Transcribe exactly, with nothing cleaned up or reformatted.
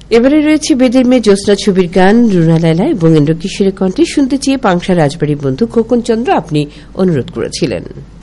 এবারে রয়েছে বেদের মেয়ে জ্যোৎস্না ছবির গান রুনা লায়লা এবং ইন্দ্র কিশোরের কণ্ঠে। শুনতে চেয়ে পাংশা রাজবাড়ির বন্ধু খোকন চন্দ্র আপনি অনুরোধ করেছিলেন।